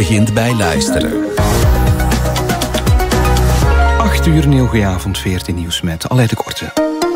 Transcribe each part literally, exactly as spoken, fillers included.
begint bij luisteren. acht uur, een heel goeie avond, veertien nieuws met Aleid de Korte.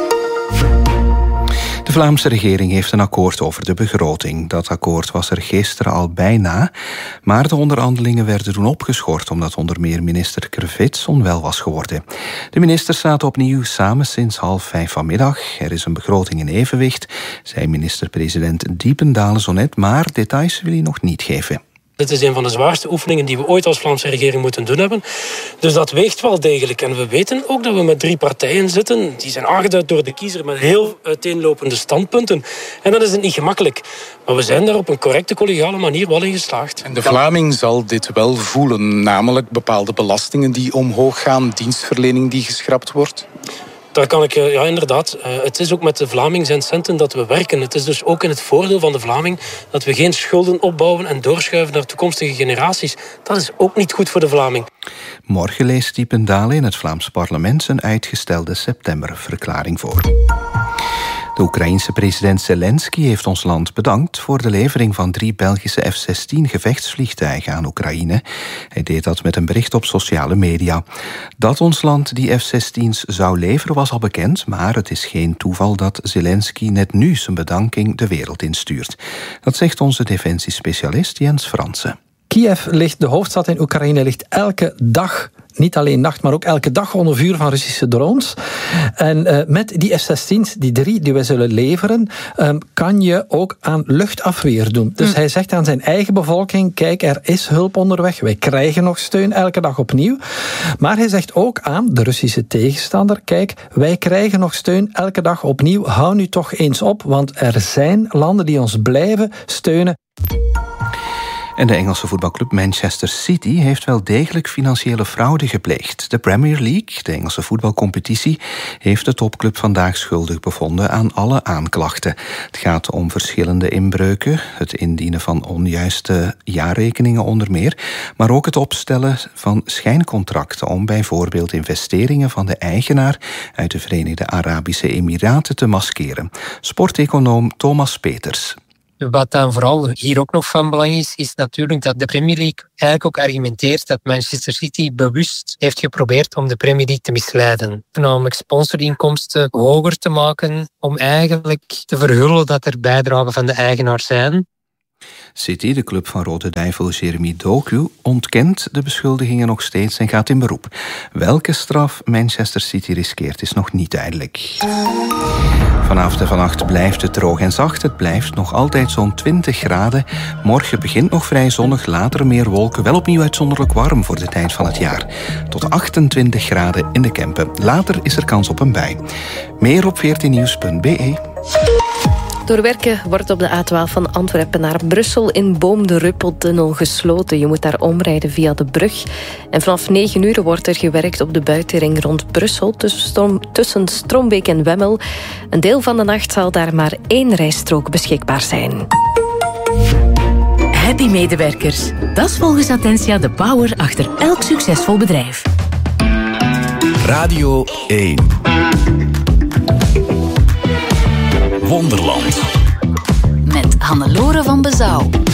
De Vlaamse regering heeft een akkoord over de begroting. Dat akkoord was er gisteren al bijna, maar de onderhandelingen werden toen opgeschort omdat onder meer minister Krevits onwel was geworden. De ministers zaten opnieuw samen sinds half vijf vanmiddag. Er is een begroting in evenwicht, zei minister-president Diependalen zo net, maar details wil hij nog niet geven. Dit is een van de zwaarste oefeningen die we ooit als Vlaamse regering moeten doen hebben. Dus dat weegt wel degelijk. En we weten ook dat we met drie partijen zitten. Die zijn aangeduid door de kiezer met heel uiteenlopende standpunten. En dat is het niet gemakkelijk. Maar we zijn daar op een correcte, collegiale manier wel in geslaagd. En de Vlaming zal dit wel voelen. Namelijk bepaalde belastingen die omhoog gaan. Dienstverlening die geschrapt wordt. Daar kan ik, ja inderdaad, het is ook met de Vlaming zijn centen dat we werken. Het is dus ook in het voordeel van de Vlaming dat we geen schulden opbouwen en doorschuiven naar toekomstige generaties. Dat is ook niet goed voor de Vlaming. Morgen leest Diependalen in het Vlaams parlement zijn uitgestelde septemberverklaring voor. De Oekraïense president Zelensky heeft ons land bedankt voor de levering van drie Belgische F zestien gevechtsvliegtuigen aan Oekraïne. Hij deed dat met een bericht op sociale media. Dat ons land die F zestien's zou leveren was al bekend, maar het is geen toeval dat Zelensky net nu zijn bedanking de wereld instuurt. Dat zegt onze defensiespecialist Jens Fransen. Kiev ligt, de hoofdstad in Oekraïne, ligt elke dag, niet alleen nacht, maar ook elke dag onder vuur van Russische drones. En uh, met die F zestien's, die drie die wij zullen leveren, um, kan je ook aan luchtafweer doen. Dus mm. hij zegt aan zijn eigen bevolking, kijk, er is hulp onderweg, wij krijgen nog steun elke dag opnieuw. Maar hij zegt ook aan de Russische tegenstander, kijk, wij krijgen nog steun elke dag opnieuw, hou nu toch eens op, want er zijn landen die ons blijven steunen. En de Engelse voetbalclub Manchester City heeft wel degelijk financiële fraude gepleegd. De Premier League, de Engelse voetbalcompetitie, heeft de topclub vandaag schuldig bevonden aan alle aanklachten. Het gaat om verschillende inbreuken, het indienen van onjuiste jaarrekeningen onder meer, maar ook het opstellen van schijncontracten om bijvoorbeeld investeringen van de eigenaar uit de Verenigde Arabische Emiraten te maskeren. Sporteconoom Thomas Peters. Wat dan vooral hier ook nog van belang is, is natuurlijk dat de Premier League eigenlijk ook argumenteert dat Manchester City bewust heeft geprobeerd om de Premier League te misleiden. Namelijk sponsorinkomsten hoger te maken om eigenlijk te verhullen dat er bijdragen van de eigenaar zijn. City, de club van Rode Duivel Jeremy Doku, ontkent de beschuldigingen nog steeds en gaat in beroep. Welke straf Manchester City riskeert is nog niet duidelijk. Vanavond en vannacht blijft het droog en zacht. Het blijft nog altijd zo'n twintig graden. Morgen begint nog vrij zonnig, later meer wolken. Wel opnieuw uitzonderlijk warm voor de tijd van het jaar. Tot achtentwintig graden in de Kempen. Later is er kans op een bui. Meer op veertien nieuws punt b e. Door werken wordt op de A twaalf van Antwerpen naar Brussel in Boom de Ruppeltunnel gesloten. Je moet daar omrijden via de brug. En vanaf negen uur wordt er gewerkt op de buitenring rond Brussel tussen, Strom, tussen Strombeek en Wemmel. Een deel van de nacht zal daar maar één rijstrook beschikbaar zijn. Happy medewerkers. Dat is volgens Attentia de power achter elk succesvol bedrijf. Radio één. Wonderland. Met Hannelore van Bezouw.